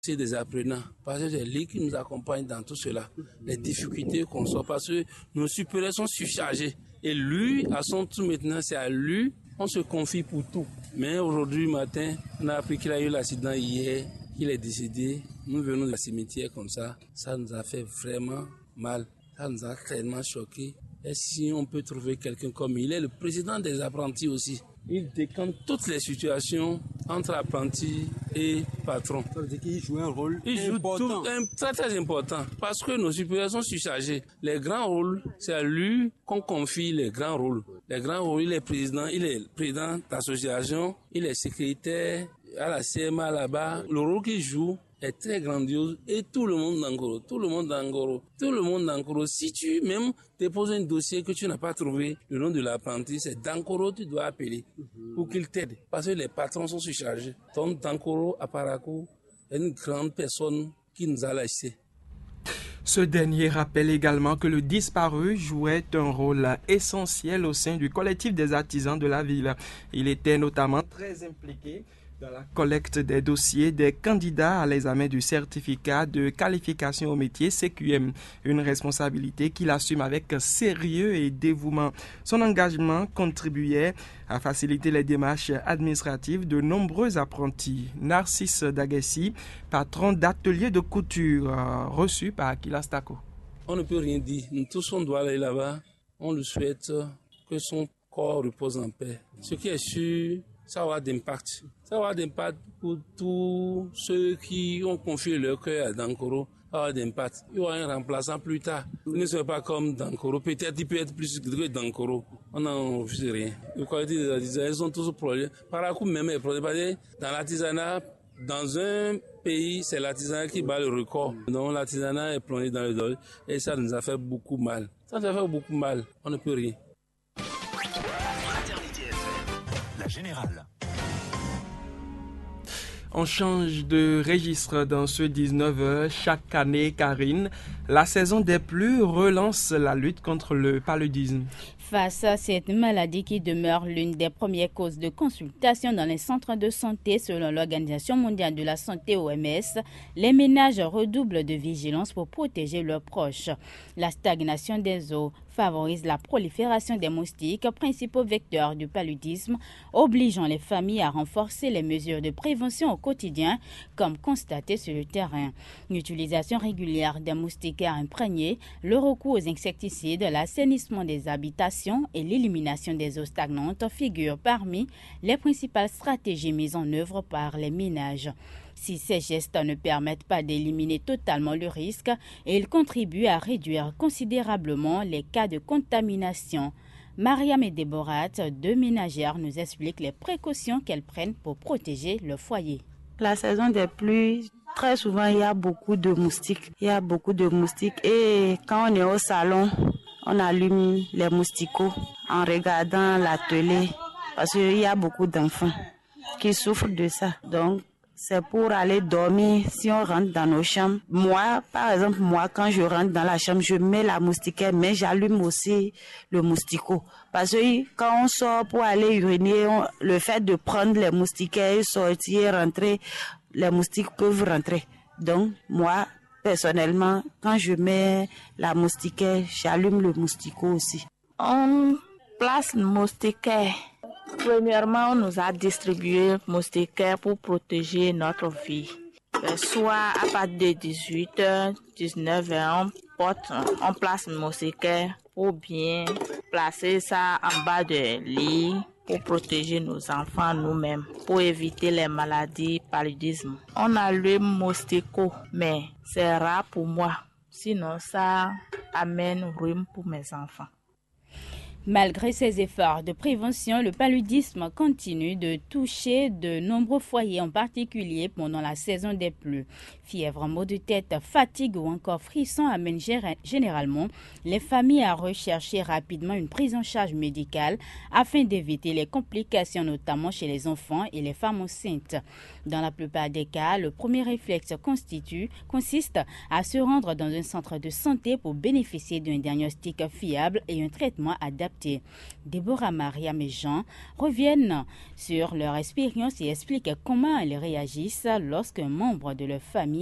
C'est des apprenants, parce que c'est lui qui nous accompagne dans tout cela, les difficultés qu'on sort, parce que nos supérieurs sont surchargés. Et lui, à son tour maintenant, c'est à lui, on se confie pour tout. Mais aujourd'hui matin, on a appris qu'il a eu l'accident hier, qu'il est décédé. Nous venons du cimetière comme ça nous a fait vraiment mal, ça nous a tellement choqués. Et si on peut trouver quelqu'un comme il est le président des apprentis aussi, il décante toutes les situations entre apprentis et patrons. Ça veut dire qu'il joue un rôle important. Très très important, parce que nos supérieurs sont surchargés. Les grands rôles, c'est à lui qu'on confie les grands rôles. Les grands rôles, il est président d'association, il est secrétaire à la CMA là-bas. Le rôle qu'il joue est très grandiose et tout le monde d'Ankoro, si tu même déposes un dossier que tu n'as pas trouvé, le nom de l'apprenti, c'est d'Ankoro, tu dois appeler pour qu'il t'aide, parce que les patrons sont surchargés. Donc d'Ankoro à Parakou est une grande personne qui nous a laissés. Ce dernier rappelle également que le disparu jouait un rôle essentiel au sein du collectif des artisans de la ville. Il était notamment très impliqué dans la collecte des dossiers des candidats à l'examen du certificat de qualification au métier CQM, une responsabilité qu'il assume avec sérieux et dévouement. Son engagement contribuait à faciliter les démarches administratives de nombreux apprentis. Narcisse Dagessi, patron d'atelier de couture, reçu par Akila Stako. On ne peut rien dire. Nous tous, on doit aller là-bas. On lui souhaite que son corps repose en paix. Ce qui est sûr, ça va avoir d'impact. Ça va avoir d'impact pour tous ceux qui ont confié leur cœur à Dankoro. Ça va avoir d'impact. Il y aura un remplaçant plus tard. Il ne sera pas comme Dankoro. Peut-être il peut être plus que Dankoro. On n'en refuse rien. Les qualités des artisans, elles sont tous problèmes. Parakou même est problème. Dans l'artisanat, dans un pays, c'est l'artisanat qui bat le record. Donc l'artisanat est plongé dans le dol. Et ça nous a fait beaucoup mal. Ça nous a fait beaucoup mal. On ne peut rien. La Générale. On change de registre dans ce 19h. Chaque année, Karine, la saison des pluies relance la lutte contre le paludisme. Face à cette maladie qui demeure l'une des premières causes de consultation dans les centres de santé selon l'Organisation mondiale de la santé OMS, les ménages redoublent de vigilance pour protéger leurs proches. La stagnation des eaux favorise la prolifération des moustiques, principaux vecteurs du paludisme, obligeant les familles à renforcer les mesures de prévention au quotidien, comme constaté sur le terrain. L'utilisation régulière des moustiquaires imprégnés, le recours aux insecticides, l'assainissement des habitations et l'élimination des eaux stagnantes figurent parmi les principales stratégies mises en œuvre par les ménages. Si ces gestes ne permettent pas d'éliminer totalement le risque, ils contribuent à réduire considérablement les cas de contamination. Mariam et Déborat, deux ménagères, nous expliquent les précautions qu'elles prennent pour protéger le foyer. La saison des pluies, très souvent, il y a beaucoup de moustiques. Et quand on est au salon, on allume les mousticots en regardant la télé parce qu'il y a beaucoup d'enfants qui souffrent de ça. Donc, c'est pour aller dormir si on rentre dans nos chambres. Moi, par exemple, quand je rentre dans la chambre, je mets la moustiquaire, mais j'allume aussi le mousticot. Parce que quand on sort pour aller uriner, le fait de prendre les moustiquaires, sortir, rentrer, les moustiques peuvent rentrer. Donc, moi, personnellement, quand je mets la moustiquaire, j'allume le mousticot aussi. On place le moustiquaire. Premièrement, on nous a distribué moustiquaire pour protéger notre vie. Soit à partir de 18h, 19h, on place le moustiquaire pour bien placer ça en bas de lit pour protéger nos enfants nous-mêmes, pour éviter les maladies paludisme. On a le moustico, mais c'est rare pour moi. Sinon, ça amène rhume pour mes enfants. Malgré ces efforts de prévention, le paludisme continue de toucher de nombreux foyers, en particulier pendant la saison des pluies. Fièvre, maux de tête, fatigue ou encore frissons amènent généralement les familles à rechercher rapidement une prise en charge médicale afin d'éviter les complications, notamment chez les enfants et les femmes enceintes. Dans la plupart des cas, le premier réflexe consiste à se rendre dans un centre de santé pour bénéficier d'un diagnostic fiable et un traitement adapté adaptées. Déborah, Mariam et Jean reviennent sur leur expérience et expliquent comment elles réagissent lorsqu'un membre de leur famille